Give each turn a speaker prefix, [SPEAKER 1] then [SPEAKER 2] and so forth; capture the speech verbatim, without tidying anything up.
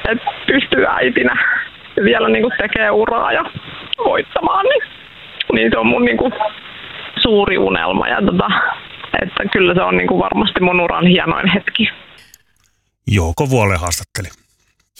[SPEAKER 1] että pystyy äitinä vielä niin kuin tekee uraa ja voittamaan, niin, niin se on mun niin kuin suuri unelma. Ja tota, että kyllä se on niin kuin varmasti mun uran hienoin hetki.
[SPEAKER 2] Jouko Vuole haastatteli.